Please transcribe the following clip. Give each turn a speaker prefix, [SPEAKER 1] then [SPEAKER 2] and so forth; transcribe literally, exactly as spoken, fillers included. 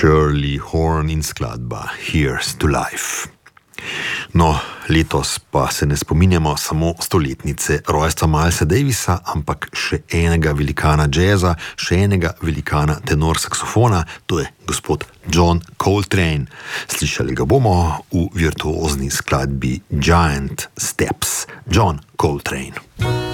[SPEAKER 1] Shirley Horn in skladba Here's to Life. No, letos pa se ne spominjamo samo stoletnice rojstva Milesa Davisa, ampak še enega velikana džeza, še enega velikana tenor saksofona, to je gospod John Coltrane. Slišali ga bomo v virtuozni skladbi Giant Steps. John Coltrane.